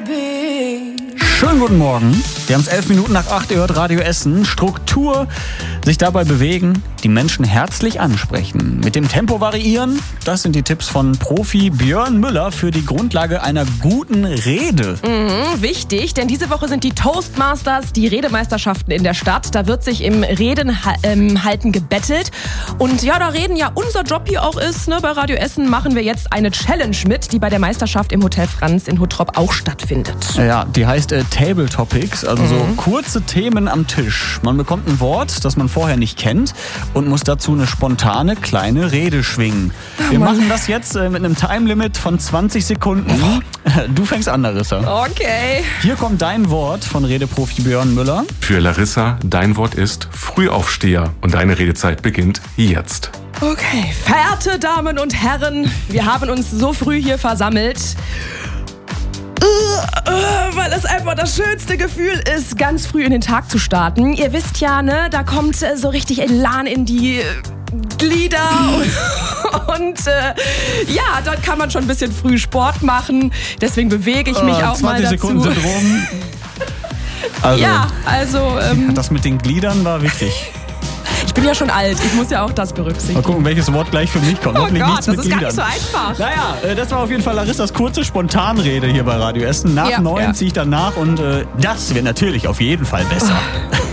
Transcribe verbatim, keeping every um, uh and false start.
Schönen guten Morgen. Wir haben es elf Minuten nach acht, ihr hört Radio Essen. Struktur, sich dabei bewegen, die Menschen herzlich ansprechen. Mit dem Tempo variieren, das sind die Tipps von Profi Björn Müller für die Grundlage einer guten Rede. Mhm, wichtig, denn diese Woche sind die Toastmasters, die Redemeisterschaften in der Stadt. Da wird sich im Reden ähm, halten gebettelt. Und ja, da Reden ja unser Job hier auch ist, ne, bei Radio Essen machen wir jetzt eine Challenge mit, die bei der Meisterschaft im Hotel Franz in Hottrop auch stattfindet. Ja, die heißt äh, Table Topics, also mhm. so kurze Themen am Tisch. Man bekommt ein Wort, das man vorher nicht kennt und muss dazu eine spontane kleine Rede schwingen. Wir oh machen das jetzt äh, mit einem Timelimit von zwanzig Sekunden. Du fängst an, Larissa. Okay. Hier kommt dein Wort von Redeprofi Björn Müller. Für Larissa, dein Wort ist Frühaufsteher und deine Redezeit beginnt jetzt. Okay, verehrte Damen und Herren, wir haben uns so früh hier versammelt, weil es einfach das schönste Gefühl ist, ganz früh in den Tag zu starten. Ihr wisst ja, ne, da kommt so richtig Elan in die Glieder und äh, ja, dort kann man schon ein bisschen früh Sport machen. Deswegen bewege ich mich oh, auch mal dazu. zwanzig Sekunden sind rum. Also, ja, also ähm, das mit den Gliedern war wichtig. Ich bin ja schon alt, ich muss ja auch das berücksichtigen. Mal gucken, welches Wort gleich für mich kommt. Oh Hoffentlich Gott, nichts das mit ist Gliedern. gar nicht so einfach. Naja, das war auf jeden Fall Larissas kurze Spontanrede hier bei Radio Essen. Nach ja, neun ja. ziehe ich dann nach und äh, das wird natürlich auf jeden Fall besser.